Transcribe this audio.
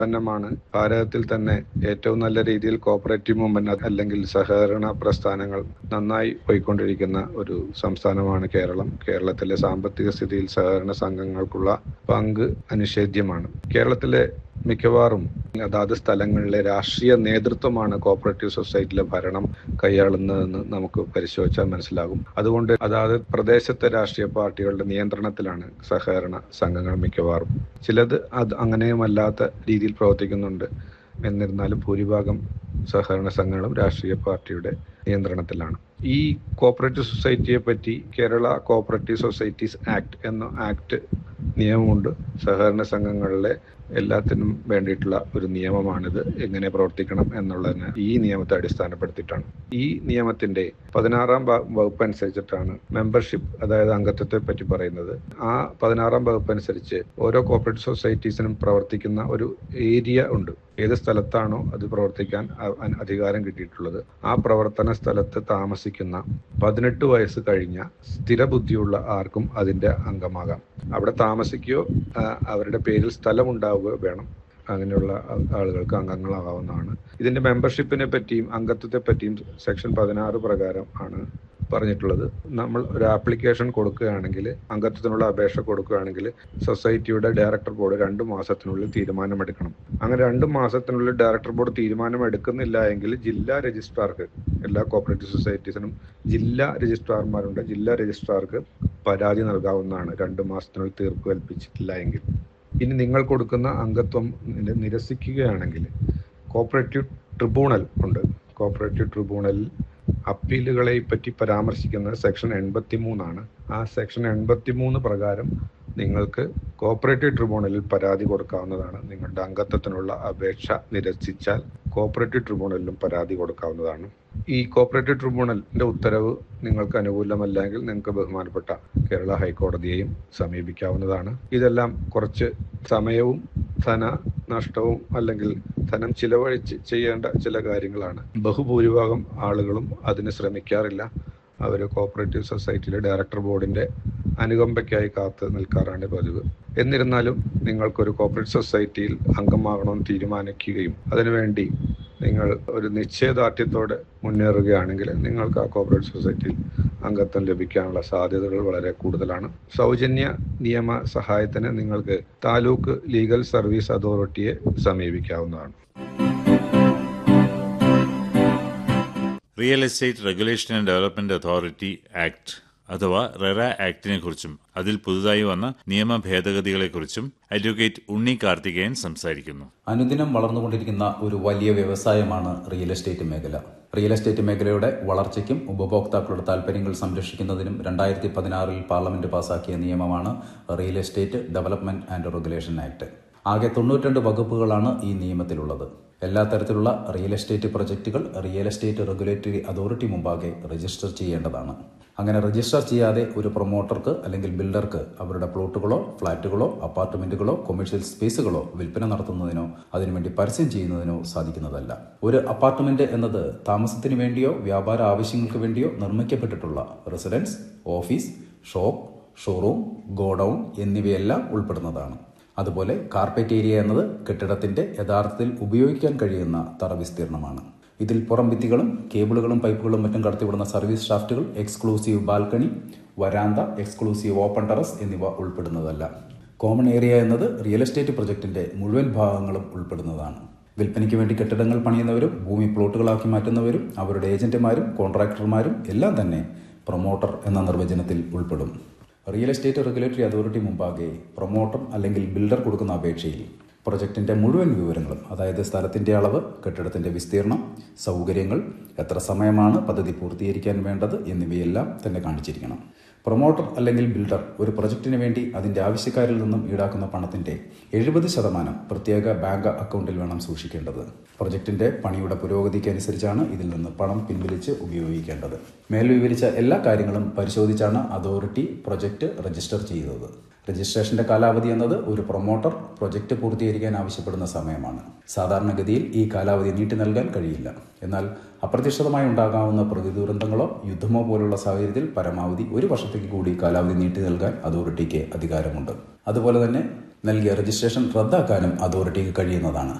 ഉൽപ്പന്നമാണ്. ഭാരതത്തിൽ തന്നെ ഏറ്റവും നല്ല രീതിയിൽ കോപ്പറേറ്റീവ് മൂവ്മെന്റ് അല്ലെങ്കിൽ സഹകരണ പ്രസ്ഥാനങ്ങൾ നന്നായി പോയിക്കൊണ്ടിരിക്കുന്ന ഒരു സംസ്ഥാനമാണ് കേരളം. കേരളത്തിലെ സാമ്പത്തിക സ്ഥിതിയിൽ സഹകരണ സംഘങ്ങൾക്കുള്ള പങ്ക് അനിഷേധ്യമാണ്. കേരളത്തിലെ മിക്കവാറും അതാത് സ്ഥലങ്ങളിലെ രാഷ്ട്രീയ നേതൃത്വമാണ് കോപ്പറേറ്റീവ് സൊസൈറ്റിയിലെ ഭരണം കൈയാളുന്നതെന്ന് നമുക്ക് പരിശോധിച്ചാൽ മനസ്സിലാകും. അതുകൊണ്ട് അതാത് പ്രദേശത്തെ രാഷ്ട്രീയ പാർട്ടികളുടെ നിയന്ത്രണത്തിലാണ് സഹകരണ സംഘങ്ങൾ മിക്കവാറും. ചിലത് അത് അങ്ങനെയുമല്ലാത്ത രീതിയിൽ പ്രവർത്തിക്കുന്നുണ്ട്. എന്നിരുന്നാലും ഭൂരിഭാഗം സഹകരണ സംഘങ്ങളും രാഷ്ട്രീയ പാർട്ടിയുടെ നിയന്ത്രണത്തിലാണ്. ഈ കോപ്പറേറ്റീവ് സൊസൈറ്റിയെ പറ്റി കേരള കോപ്പറേറ്റീവ് സൊസൈറ്റീസ് ആക്ട് എന്ന ആക്ട് നിയമമുണ്ട്. സഹകരണ സംഘങ്ങളിലെ എല്ലാത്തിനും വേണ്ടിയിട്ടുള്ള ഒരു നിയമമാണിത്. എങ്ങനെ പ്രവർത്തിക്കണം എന്നുള്ളതിന് ഈ നിയമത്തെ അടിസ്ഥാനപ്പെടുത്തിയിട്ടാണ്. ഈ നിയമത്തിന്റെ 16-ാം വകുപ്പ് അനുസരിച്ചിട്ടാണ് മെമ്പർഷിപ്പ്, അതായത് അംഗത്വത്തെ പറ്റി പറയുന്നത്. ആ 16-ാം വകുപ്പ് അനുസരിച്ച് ഓരോ കോപ്പറേറ്റീവ് സൊസൈറ്റീസിനും പ്രവർത്തിക്കുന്ന ഒരു ഏരിയ ഉണ്ട്. ഏത് സ്ഥലത്താണോ അത് പ്രവർത്തിക്കാൻ അധികാരം കിട്ടിയിട്ടുള്ളത്, ആ പ്രവർത്തന സ്ഥലത്ത് താമസിക്കുന്ന 18 വയസ്സ് കഴിഞ്ഞ സ്ഥിരബുദ്ധിയുള്ള ആർക്കും അതിന്റെ അംഗമാകാം. അവിടെ താമസിക്കുകയോ അവരുടെ പേരിൽ സ്ഥലം ഉണ്ടാവുകയോ വേണം. അങ്ങനെയുള്ള ആളുകൾക്ക് അംഗങ്ങളാകാവുന്നതാണ്. ഇതിന്റെ മെമ്പർഷിപ്പിനെ പറ്റിയും അംഗത്വത്തെ പറ്റിയും സെക്ഷൻ 16 പ്രകാരം ആണ് പറഞ്ഞിട്ടുള്ളത്. നമ്മൾ ഒരു ആപ്ലിക്കേഷൻ കൊടുക്കുകയാണെങ്കിൽ, അംഗത്വത്തിനുള്ള അപേക്ഷ കൊടുക്കുകയാണെങ്കിൽ സൊസൈറ്റിയുടെ ഡയറക്ടർ ബോർഡ് 2 മാസത്തിനുള്ളിൽ തീരുമാനമെടുക്കണം. അങ്ങനെ 2 മാസത്തിനുള്ളിൽ ഡയറക്ടർ ബോർഡ് തീരുമാനമെടുക്കുന്നില്ല എങ്കിൽ ജില്ലാ രജിസ്ട്രാർക്ക്, എല്ലാ കോപ്പറേറ്റീവ് സൊസൈറ്റീസിനും ജില്ലാ രജിസ്ട്രാർമാരുണ്ട്, ജില്ലാ രജിസ്ട്രാർക്ക് പരാതി നൽകാവുന്നതാണ് 2 മാസത്തിനുള്ളിൽ തീർപ്പ് കൽപ്പിച്ചിട്ടില്ല എങ്കിൽ. ഇനി നിങ്ങൾ കൊടുക്കുന്ന അംഗത്വം നിരസിക്കുകയാണെങ്കിൽ കോപ്പറേറ്റീവ് ട്രിബ്യൂണൽ ഉണ്ട്. കോപ്പറേറ്റീവ് ട്രിബ്യൂണലിൽ അപ്പീലുകളെ പറ്റി പരാമർശിക്കുന്നത് സെക്ഷൻ 83 ആണ്. ആ സെക്ഷൻ 83 പ്രകാരം നിങ്ങൾക്ക് കോപ്പറേറ്റീവ് ട്രിബ്യൂണലിൽ പരാതി കൊടുക്കാവുന്നതാണ്. നിങ്ങളുടെ അംഗത്വത്തിനുള്ള അപേക്ഷ നിരസിച്ചാൽ കോപ്പറേറ്റീവ് ട്രിബ്യൂണലിലും പരാതി കൊടുക്കാവുന്നതാണ്. ഈ കോപ്പറേറ്റീവ് ട്രിബ്യൂണലിന്റെ ഉത്തരവ് നിങ്ങൾക്ക് അനുകൂലമല്ലെങ്കിൽ നിങ്ങൾക്ക് ബഹുമാനപ്പെട്ട കേരള ഹൈക്കോടതിയെയും സമീപിക്കാവുന്നതാണ്. ഇതെല്ലാം കുറച്ച് സമയവും ധന നഷ്ടവും അല്ലെങ്കിൽ ധനം ചിലവഴിച്ച് ചെയ്യേണ്ട ചില കാര്യങ്ങളാണ്. ബഹുഭൂരിഭാഗം ആളുകളും അതിന് ശ്രമിക്കാറില്ല. അവർ കോപ്പറേറ്റീവ് സൊസൈറ്റിയിലെ ഡയറക്ടർ ബോർഡിന്റെ അനുകമ്പയ്ക്കായി കാത്ത് നിൽക്കാറാണ് പതിവ്. എന്നിരുന്നാലും നിങ്ങൾക്കൊരു കോപ്പറേറ്റീവ് സൊസൈറ്റിയിൽ അംഗമാകണമെന്ന് തീരുമാനിക്കുകയും അതിനുവേണ്ടി നിങ്ങൾ ഒരു നിശ്ചയദാർഢ്യത്തോടെ മുന്നേറുകയാണെങ്കിൽ നിങ്ങൾക്ക് ആ കോപ്പറേറ്റീവ് സൊസൈറ്റിയിൽ അംഗത്വം ലഭിക്കാനുള്ള സാധ്യതകൾ വളരെ കൂടുതലാണ്. സൗജന്യ നിയമ സഹായത്തിന് നിങ്ങൾക്ക് taluk legal service അതോറിറ്റിയെ സമീപിക്കാവുന്നതാണ്. Real estate regulation and development authority act അഥവാ റെറ ആക്ടിനെ കുറിച്ചും അതിൽ പുതുതായി വന്ന നിയമ ഭേദഗതികളെക്കുറിച്ചും അഡ്വക്കേറ്റ് ഉണ്ണി കാർത്തികേയൻ സംസാരിക്കുന്നു. അനുദിനം വളർന്നുകൊണ്ടിരിക്കുന്ന ഒരു വലിയ വ്യവസായമാണ് റിയൽ എസ്റ്റേറ്റ് മേഖല. റിയൽ എസ്റ്റേറ്റ് മേഖലയുടെ വളർച്ചയ്ക്കും ഉപഭോക്താക്കളുടെ താൽപര്യങ്ങൾ സംരക്ഷിക്കുന്നതിനും 2016 പാർലമെന്റ് പാസാക്കിയ നിയമമാണ് real estate development and regulation act. ആകെ 92 വകുപ്പുകളാണ് ഈ നിയമത്തിലുള്ളത്. എല്ലാ തരത്തിലുള്ള real estate പ്രൊജക്റ്റുകൾ real estate regulatory authority മുമ്പാകെ രജിസ്റ്റർ ചെയ്യേണ്ടതാണ്. അങ്ങനെ രജിസ്റ്റർ ചെയ്യാതെ ഒരു പ്രൊമോട്ടർക്ക് അല്ലെങ്കിൽ ബിൽഡർക്ക് അവരുടെ പ്ലോട്ടുകളോ ഫ്ളാറ്റുകളോ അപ്പാർട്ട്മെന്റുകളോ കൊമേഴ്ഷ്യൽ സ്പേസുകളോ വിൽപ്പന നടത്തുന്നതിനോ അതിനുവേണ്ടി പരസ്യം ചെയ്യുന്നതിനോ സാധിക്കുന്നതല്ല. ഒരു അപ്പാർട്ട്മെന്റ് എന്നത് താമസത്തിന് വേണ്ടിയോ വ്യാപാര ആവശ്യങ്ങൾക്ക് വേണ്ടിയോ നിർമ്മിക്കപ്പെട്ടിട്ടുള്ള residence, office, shop, showroom, godown എന്നിവയെല്ലാം ഉൾപ്പെടുന്നതാണ്. അതുപോലെ കാർപ്പറ്റ് ഏരിയ എന്നത് കെട്ടിടത്തിന്റെ യഥാർത്ഥത്തിൽ ഉപയോഗിക്കാൻ കഴിയുന്ന തറ വിസ്തീർണമാണ്. ഇതിൽ പുറം ഭിത്തികളും കേബിളുകളും പൈപ്പുകളും മറ്റും കടത്തിവിടുന്ന service ഷാഫ്റ്റുകൾ, exclusive balcony, വരാന്ത, exclusive open terrace എന്നിവ ഉൾപ്പെടുന്നതല്ല. കോമൺ ഏരിയ എന്നത് റിയൽ എസ്റ്റേറ്റ് പ്രൊജക്ടിന്റെ മുഴുവൻ ഭാഗങ്ങളും ഉൾപ്പെടുന്നതാണ്. വിൽപ്പനയ്ക്ക് വേണ്ടി കെട്ടിടങ്ങൾ പണിയുന്നവരും ഭൂമി പ്ലോട്ടുകളാക്കി മാറ്റുന്നവരും അവരുടെ ഏജന്റുമാരും കോൺട്രാക്ടർമാരും എല്ലാം തന്നെ പ്രൊമോട്ടർ എന്ന നിർവചനത്തിൽ ഉൾപ്പെടും. റിയൽ എസ്റ്റേറ്റ് റെഗുലേറ്ററി അതോറിറ്റി മുമ്പാകെ പ്രൊമോട്ടർ അല്ലെങ്കിൽ ബിൽഡർ കൊടുക്കുന്ന അപേക്ഷയിൽ പ്രൊജക്ടിന്റെ മുഴുവൻ വിവരങ്ങളും, അതായത് സ്ഥലത്തിന്റെ അളവ്, കെട്ടിടത്തിന്റെ വിസ്തീർണം, സൗകര്യങ്ങൾ, എത്ര സമയമാണ് പദ്ധതി പൂർത്തീകരിക്കാൻ വേണ്ടത് എന്നിവയെല്ലാം തന്നെ കാണിച്ചിരിക്കണം. പ്രൊമോട്ടർ അല്ലെങ്കിൽ ബിൽഡർ ഒരു പ്രൊജക്ടിന് വേണ്ടി അതിന്റെ ആവശ്യക്കാരിൽ നിന്നും ഈടാക്കുന്ന പണത്തിന്റെ 70% പ്രത്യേക ബാങ്ക് അക്കൗണ്ടിൽ വേണം സൂക്ഷിക്കേണ്ടത്. പ്രൊജക്ടിന്റെ പണിയുടെ പുരോഗതിക്ക് അനുസരിച്ചാണ് ഇതിൽ നിന്ന് പണം പിൻവലിച്ച് ഉപയോഗിക്കേണ്ടത്. മേൽ വിവരിച്ച എല്ലാ കാര്യങ്ങളും പരിശോധിച്ചാണ് അതോറിറ്റി പ്രൊജക്ട് രജിസ്റ്റർ ചെയ്തത്. രജിസ്ട്രേഷന്റെ കാലാവധി എന്നത് ഒരു പ്രൊമോട്ടർ പ്രൊജക്ട് പൂർത്തീകരിക്കാൻ ആവശ്യപ്പെടുന്ന സമയമാണ്. സാധാരണഗതിയിൽ ഈ കാലാവധി നീട്ടി നൽകാൻ കഴിയില്ല. എന്നാൽ അപ്രതീക്ഷിതമായി ഉണ്ടാകാവുന്ന പ്രകൃതി ദുരന്തങ്ങളോ യുദ്ധമോ പോലുള്ള സാഹചര്യത്തിൽ പരമാവധി 1 വർഷത്തേക്ക് കൂടി കാലാവധി നീട്ടി നൽകാൻ അതോറിറ്റിക്ക് അധികാരമുണ്ട്. അതുപോലെ തന്നെ നൽകിയ രജിസ്ട്രേഷൻ റദ്ദാക്കാനും അതോറിറ്റിക്ക് കഴിയുന്നതാണ്.